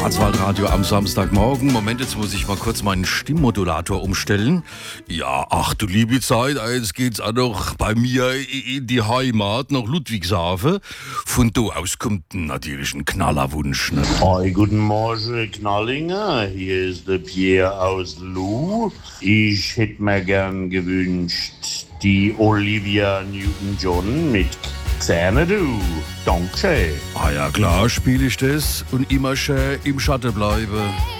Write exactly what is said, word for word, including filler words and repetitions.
Schwarzwaldradio am Samstagmorgen. Moment, jetzt muss ich mal kurz meinen Stimmmodulator umstellen. Ja, ach du liebe Zeit, jetzt geht's auch noch bei mir in die Heimat, nach Ludwigshafen. Von da aus kommt natürlich ein Knallerwunsch. Ne? Hi, guten Morgen, Knallinger. Hier ist der Pierre aus Lou. Ich hätte mir gern gewünscht, die Olivia Newton-John mit Xanadu. Danke. Ah ja klar, spiele ich das und immer schön im Schatten bleiben.